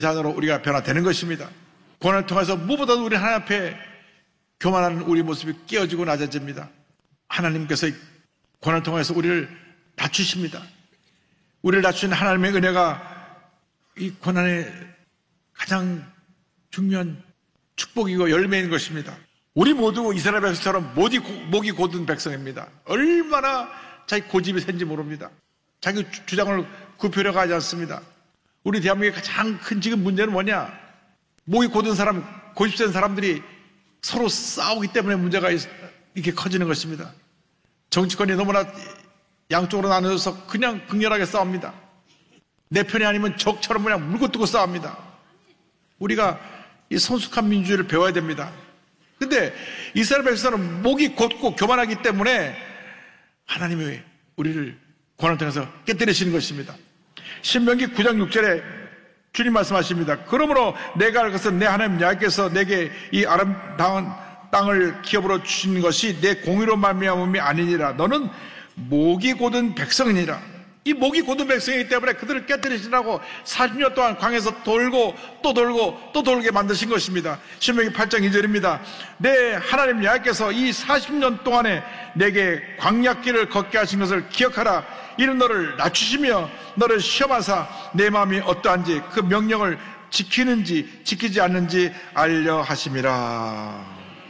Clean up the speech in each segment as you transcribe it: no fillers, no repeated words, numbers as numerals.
자녀로 우리가 변화되는 것입니다. 고난을 통해서 무엇보다도 우리 하나님 앞에 교만한 우리 모습이 깨어지고 낮아집니다. 하나님께서 고난을 통해서 우리를 낮추십니다. 우리를 낮추는 하나님의 은혜가 이 고난의 가장 중요한 축복이고 열매인 것입니다. 우리 모두 이스라엘 백성처럼 목이 곧은 백성입니다. 얼마나 자기 고집이 센지 모릅니다. 자기 주장을 굽히려고 하지 않습니다. 우리 대한민국의 가장 큰 지금 문제는 뭐냐? 목이 곧은 사람, 고집 센 사람들이 서로 싸우기 때문에 문제가 이렇게 커지는 것입니다. 정치권이 너무나 양쪽으로 나눠져서 그냥 극렬하게 싸웁니다. 내 편이 아니면 적처럼 그냥 물고 뜯고 싸웁니다. 우리가 이 성숙한 민주주의를 배워야 됩니다. 근데 이스라엘 백성은 목이 곧고 교만하기 때문에 하나님이 우리를 고난을 통해서 깨뜨리시는 것입니다. 신명기 9장 6절에 주님 말씀하십니다. 그러므로 내가 알 것은 내 하나님 여호와께서 내게 이 아름다운 땅을 기업으로 주신 것이 내 공의로 말미암음이 아니니라. 너는 목이 곧은 백성이니라. 이 목이 곧은 백성이기 때문에 그들을 깨뜨리시라고 40년 동안 광에서 돌고 또 돌고 또 돌게 만드신 것입니다. 신명기 8장 2절입니다. 내 하나님 여호와께서 이 40년 동안에 내게 광야길을 걷게 하신 것을 기억하라. 이는 너를 낮추시며 너를 시험하사 내 마음이 어떠한지 그 명령을 지키는지 지키지 않는지 알려 하심이라.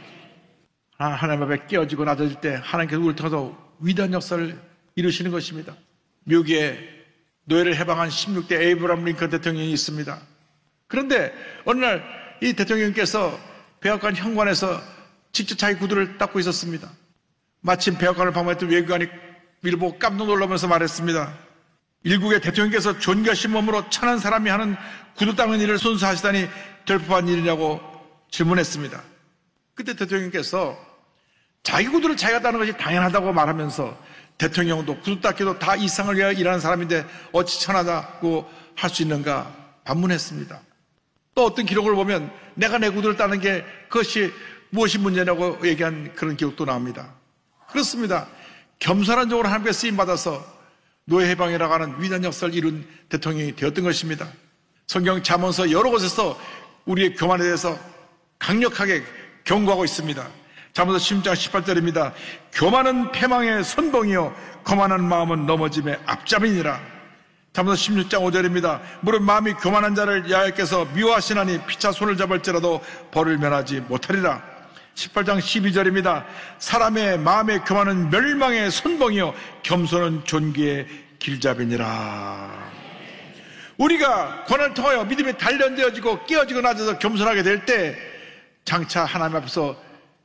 하나님 앞에 깨어지고 낮아질 때 하나님께서 우리를 통해서 위대한 역사를 이루시는 것입니다. 미국에 노예를 해방한 16대 에이브람 링컨 대통령이 있습니다. 그런데 어느 날 이 대통령께서 백악관 현관에서 직접 자기 구두를 닦고 있었습니다. 마침 백악관을 방문했던 외교관이 이를 보고 깜짝 놀라면서 말했습니다. 일국의 대통령께서 존귀하신 몸으로 천한 사람이 하는 구두 닦는 일을 손수하시다니 될 법한 일이냐고 질문했습니다. 그때 대통령께서 자기 구두를 자기가 닦는 것이 당연하다고 말하면서 대통령도 구두 닦기도 다 이상을 위하여 일하는 사람인데 어찌 천하다고 할 수 있는가 반문했습니다. 또 어떤 기록을 보면 내가 내 구두를 닦는 게 그것이 무엇이 문제냐고 얘기한 그런 기록도 나옵니다. 그렇습니다. 겸손한 쪽으로 하나님께 쓰임받아서 노예 해방이라고 하는 위대한 역사를 이룬 대통령이 되었던 것입니다. 성경 잠언서 여러 곳에서 우리의 교만에 대해서 강력하게 경고하고 있습니다. 잠언서 16장 18절입니다. 교만은 패망의 선봉이요 거만한 마음은 넘어짐의 앞잡이니라. 잠언서 16장 5절입니다. 무릇 마음이 교만한 자를 여호와께서 미워하시나니 피차 손을 잡을지라도 벌을 면하지 못하리라. 18장 12절입니다. 사람의 마음의 교만은 멸망의 선봉이요 겸손은 존귀의 길잡이니라. 우리가 고난을 통하여 믿음이 단련되어지고 깨어지고 낮아서 겸손하게 될 때 장차 하나님 앞에서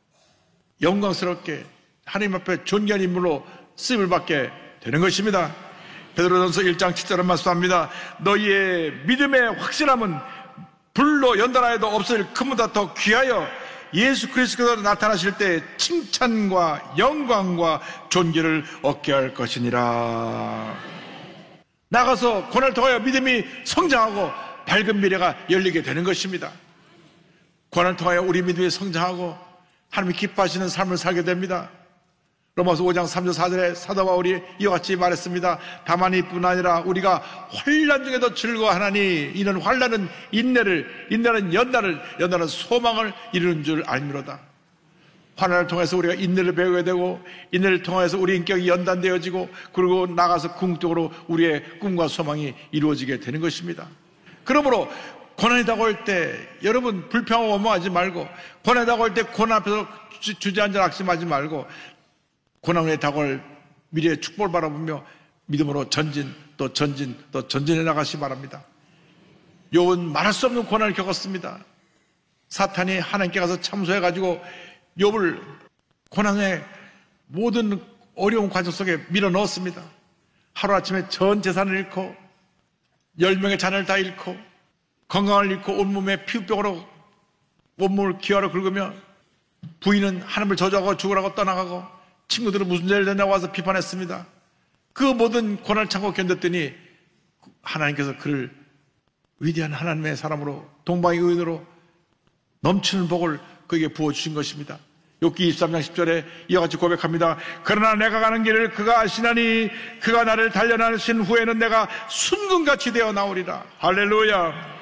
영광스럽게 하나님 앞에 존귀한 인물로 쓰임을 받게 되는 것입니다. 베드로전서 1장 7절은 말씀합니다. 너희의 믿음의 확실함은 불로 연단하여도 없어질 금보다 더 귀하여 예수 그리스도께서 나타나실 때 칭찬과 영광과 존귀를 얻게 할 것이니라. 나가서 고난을 통하여 믿음이 성장하고 밝은 미래가 열리게 되는 것입니다. 고난을 통하여 우리 믿음이 성장하고 하나님이 기뻐하시는 삶을 살게 됩니다. 로마서 5장 3절 4절에 사도 바울이 이와 같이 말했습니다. 다만 이뿐 아니라 우리가 환난 중에도 즐거워하나니 이는 환난은 인내를, 인내는 연단은 소망을 이루는 줄 알미로다. 환난을 통해서 우리가 인내를 배우게 되고 인내를 통해서 우리 인격이 연단되어지고 그리고 나가서 궁극적으로 우리의 꿈과 소망이 이루어지게 되는 것입니다. 그러므로 고난이 다가올 때 여러분 불평하고 원망하지 말고 고난이 다가올 때 고난 앞에서 주저앉아 낙심하지 말고 고난 후에 다가올 미래의 축복을 바라보며 믿음으로 전진 또 전진해 나가시기 바랍니다. 욥은 말할 수 없는 고난을 겪었습니다. 사탄이 하나님께 가서 참소해가지고 욥을 고난의 모든 어려운 과정 속에 밀어넣었습니다. 하루아침에 전 재산을 잃고 10명의 자녀를 다 잃고 건강을 잃고 온몸에 피부병으로 온몸을 기와로 긁으며 부인은 하나님을 저주하고 죽으라고 떠나가고 친구들은 무슨 죄를 졌냐고 와서 비판했습니다. 그 모든 고난을 참고 견뎠더니 하나님께서 그를 위대한 하나님의 사람으로 동방의 의인으로 넘치는 복을 그에게 부어주신 것입니다. 욥기 23장 10절에 이와 같이 고백합니다. 그러나 내가 가는 길을 그가 아시나니 그가 나를 단련하신 후에는 내가 순금같이 되어 나오리라. 할렐루야.